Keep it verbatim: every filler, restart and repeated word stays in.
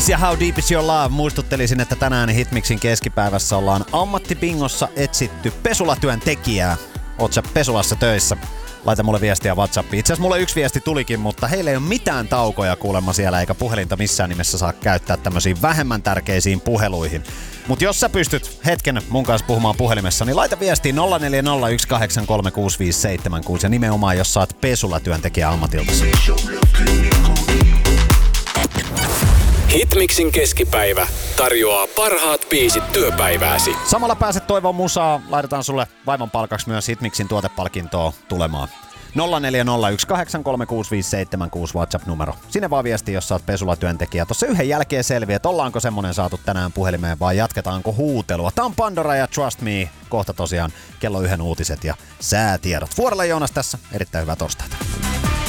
ja How Deep Is Your Love. Muistuttelisin, että tänään Hitmixin keskipäivässä ollaan ammattibingossa etsitty pesulatyöntekijää. Oot sä pesulassa töissä? Laita mulle viestiä WhatsAppiin. Itse asiassa mulle yksi viesti tulikin, mutta heillä ei ole mitään taukoja kuulemma siellä, eikä puhelinta missään nimessä saa käyttää tämmöisiin vähemmän tärkeisiin puheluihin. Mut jos sä pystyt hetken mun kanssa puhumaan puhelimessa, niin laita viestiin nolla neljä nolla yksi kahdeksan kolme kuusi viisi seitsemän kuusi ja nimenomaan jos sä oot pesulatyöntekijä ammatiltasi. Hitmixin keskipäivä tarjoaa parhaat biisit työpäivääsi. Samalla pääset toivon musaa. Laitetaan sulle vaivan palkaksi myös Hitmixin tuotepalkintoa tulemaan. nolla neljä nolla yksi kahdeksan kolme kuusi viisi seitsemän kuusi WhatsApp-numero. Sinne vaan viesti, jos sä oot pesulatyöntekijä. Tossa yhden jälkeen selviää, että ollaanko semmonen saatu tänään puhelimeen vai jatketaanko huutelua. Tää on Pandora ja Trust Me. Kohta tosiaan kello yhden uutiset ja säätiedot. Vuorella Joonas tässä. Erittäin hyvää torstaita.